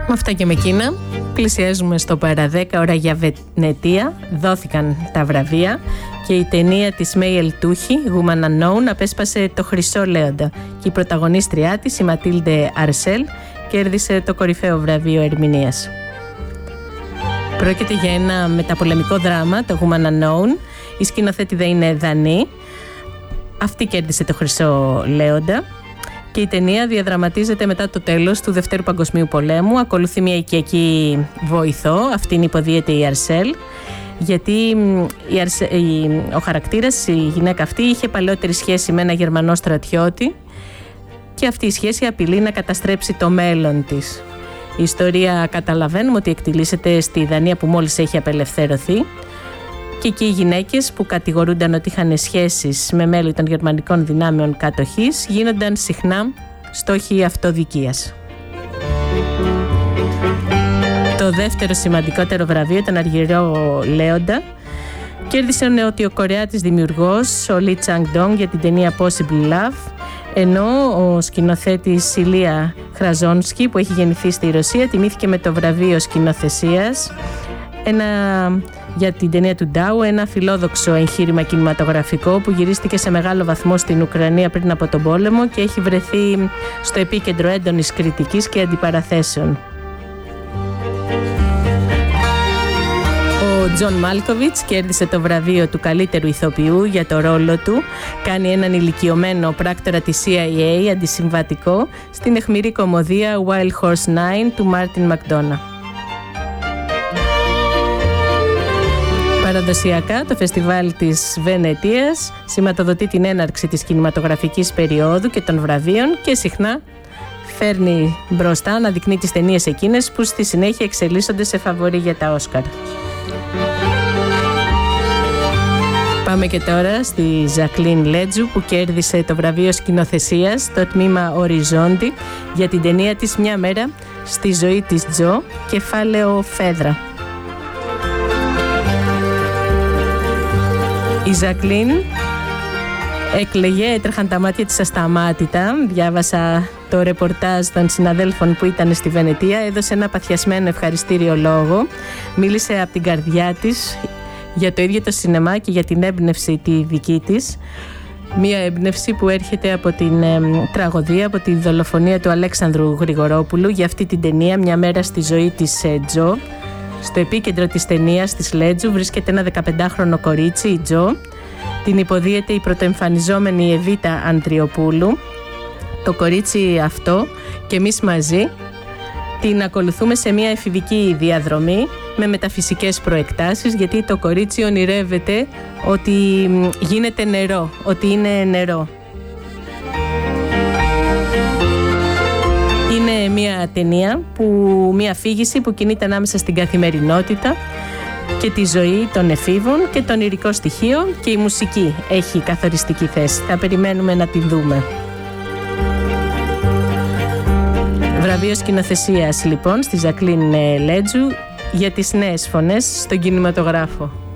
Με αυτά και με εκείνα πλησιάζουμε στο παρά 10 ώρα για Βενετία. Δόθηκαν τα βραβεία και η ταινία της Μέι Ελτούχη, Woman Unknown, απέσπασε το Χρυσό Λέοντα και η πρωταγωνίστριά της, η Ματίλντε Αρσέλ, κέρδισε το κορυφαίο βραβείο ερμηνείας. Πρόκειται για ένα μεταπολεμικό δράμα, το Woman Unknown. Η σκηνοθέτηδα είναι Δανή. Αυτή κέρδισε το Χρυσό Λέοντα. Και η ταινία διαδραματίζεται μετά το τέλος του Δευτέρου Παγκοσμίου Πολέμου. Ακολουθεί μια οικιακή βοηθό, αυτήν υποδίεται η Αρσέλ, γιατί ο χαρακτήρας, η γυναίκα αυτή, είχε παλαιότερη σχέση με ένα Γερμανό στρατιώτη και αυτή η σχέση απειλεί να καταστρέψει το μέλλον της. Η ιστορία, καταλαβαίνουμε ότι εκτιλήσεται στη Δανία που μόλις έχει απελευθερωθεί, και εκεί οι γυναίκες που κατηγορούνταν ότι είχαν σχέσεις με μέλη των γερμανικών δυνάμεων κατοχής γίνονταν συχνά στόχοι αυτοδικίας. Το δεύτερο σημαντικότερο βραβείο, τον Αργυρό Λέοντα, κέρδισε ο νοτιοκορεάτης δημιουργός, ο Λι Τσανγκ-ντονγκ, για την ταινία Possible Love, ενώ ο σκηνοθέτης Ηλία Χραζόνσκι, που έχει γεννηθεί στη Ρωσία, τιμήθηκε με το βραβείο σκηνοθεσίας για την ταινία του Ντάου, ένα φιλόδοξο εγχείρημα κινηματογραφικό που γυρίστηκε σε μεγάλο βαθμό στην Ουκρανία πριν από τον πόλεμο και έχει βρεθεί στο επίκεντρο έντονης κριτικής και αντιπαραθέσεων. Ο Τζον Μάλκοβιτς κέρδισε το βραβείο του καλύτερου ηθοποιού για το ρόλο του. Κάνει έναν ηλικιωμένο πράκτορα της CIA αντισυμβατικό στην αιχμηρή κωμωδία Wild Horse 9 του Μάρτιν Μακδόνα. Παραδοσιακά, το φεστιβάλ της Βενετίας σηματοδοτεί την έναρξη της κινηματογραφικής περίοδου και των βραβείων και συχνά φέρνει μπροστά να δεικνύει τις ταινίες εκείνες που στη συνέχεια εξελίσσονται σε φαβορί για τα Όσκαρ. Πάμε και τώρα στη Ζακλίν Λέτζου, που κέρδισε το βραβείο σκηνοθεσίας στο τμήμα Οριζόντι για την ταινία της «Μια μέρα στη ζωή της Τζο», κεφάλαιο Φέδρα. Η Ζακλίν έκλαιγε, έτρεχαν τα μάτια της ασταμάτητα. Διάβασα το ρεπορτάζ των συναδέλφων που ήταν στη Βενετία. Έδωσε ένα παθιασμένο ευχαριστήριο λόγο. Μίλησε από την καρδιά της για το ίδιο το σινεμά και για την έμπνευση τη δική της. Μία έμπνευση που έρχεται από την τραγωδία, από τη δολοφονία του Αλέξανδρου Γρηγορόπουλου για αυτή την ταινία «Μια μέρα στη ζωή της Τζο». Στο επίκεντρο της ταινίας της Λέτζου βρίσκεται ένα 15χρονο κορίτσι, η Τζο. Την υποδίεται η πρωτοεμφανιζόμενη Εβίτα Ανδριοπούλου. Το κορίτσι αυτό και εμείς μαζί την ακολουθούμε σε μια εφηβική διαδρομή με μεταφυσικές προεκτάσεις, γιατί το κορίτσι ονειρεύεται ότι γίνεται νερό, ότι είναι νερό. Είναι μια ταινία, μια αφήγηση που κινείται ανάμεσα στην καθημερινότητα και τη ζωή των εφήβων και το ονειρικό στοιχείο, και η μουσική έχει καθοριστική θέση. Θα περιμένουμε να την δούμε. Βραβείο σκηνοθεσίας λοιπόν στη Ζακλίν Λέτζου για τις νέες φωνές στον κινηματογράφο.